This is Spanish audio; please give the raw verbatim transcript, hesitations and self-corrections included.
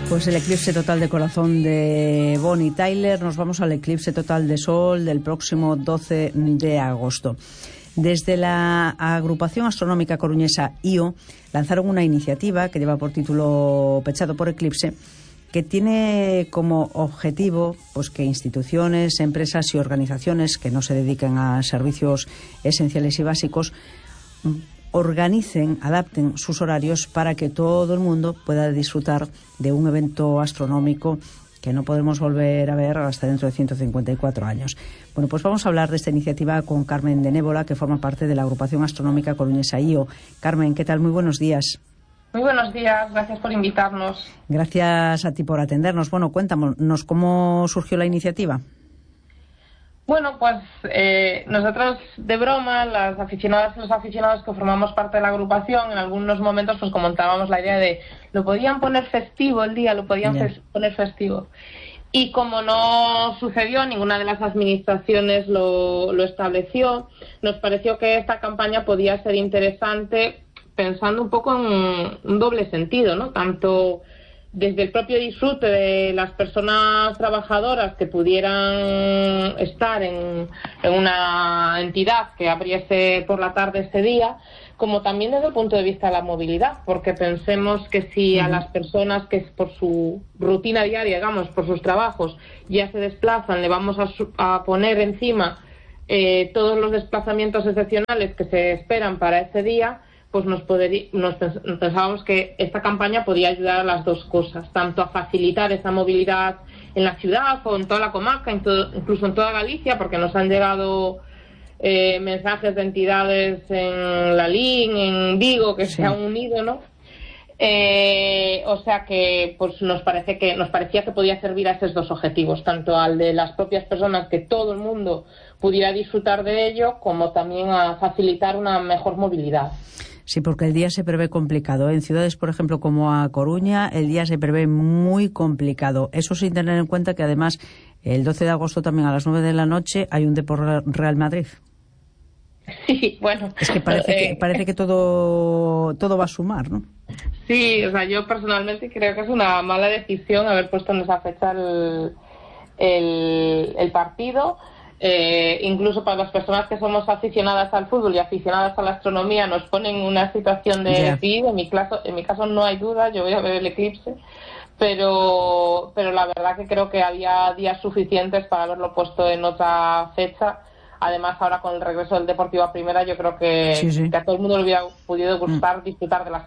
Pues el eclipse total de corazón de Bonnie Tyler. Nos vamos al eclipse total de sol del próximo doce de agosto. Desde la agrupación astronómica coruñesa I O lanzaron una iniciativa que lleva por título Pechado por Eclipse, que tiene como objetivo pues que instituciones, empresas y organizaciones que no se dediquen a servicios esenciales y básicos organicen, adapten sus horarios para que todo el mundo pueda disfrutar de un evento astronómico que no podremos volver a ver hasta dentro de ciento cincuenta y cuatro años. Bueno, pues vamos a hablar de esta iniciativa con Carmen de Nébola, que forma parte de la agrupación astronómica coruñesa I O. Carmen, ¿qué tal? Muy buenos días. Muy buenos días, gracias por invitarnos. Gracias a ti por atendernos. Bueno, cuéntanos, ¿cómo surgió la iniciativa? Bueno, pues eh, nosotros de broma, las aficionadas y los aficionados que formamos parte de la agrupación, en algunos momentos pues comentábamos la idea de lo podían poner festivo el día, lo podían fes- poner festivo. Y como no sucedió, ninguna de las administraciones lo, lo estableció, nos pareció que esta campaña podía ser interesante pensando un poco en un doble sentido, ¿no? Tanto desde el propio disfrute de las personas trabajadoras que pudieran estar en, en una entidad que abriese por la tarde ese día, como también desde el punto de vista de la movilidad, porque pensemos que si a las personas que por su rutina diaria, digamos, por sus trabajos, ya se desplazan, le vamos a, a poner encima eh, todos los desplazamientos excepcionales que se esperan para ese día, pues nos, poder, nos pensábamos que esta campaña podía ayudar a las dos cosas, tanto a facilitar esa movilidad en la ciudad o en toda la comarca, en todo, incluso en toda Galicia, porque nos han llegado eh, mensajes de entidades en Lalín, en Vigo, que sí. se han unido, ¿no? Eh, o sea que pues nos parece que nos parecía que podía servir a esos dos objetivos, tanto al de las propias personas, que todo el mundo pudiera disfrutar de ello, como también a facilitar una mejor movilidad. Sí, porque el día se prevé complicado. En ciudades, por ejemplo, como a Coruña, el día se prevé muy complicado. Eso sin tener en cuenta que, además, el doce de agosto también a las nueve de la noche hay un Depor Real Madrid. Sí, bueno. Es que parece, eh, que parece que todo, todo va a sumar, ¿no? Sí, o sea, yo personalmente creo que es una mala decisión haber puesto en esa fecha el, el, el partido. Eh, incluso para las personas que somos aficionadas al fútbol y aficionadas a la astronomía nos ponen una situación de yeah. sí, en mi caso, en mi caso no hay duda, yo voy a ver el eclipse, pero pero la verdad que creo que había días suficientes para haberlo puesto en otra fecha. Además, ahora con el regreso del Deportivo a Primera, yo creo que, sí, sí. que a todo el mundo le hubiera podido gustar mm. disfrutar de las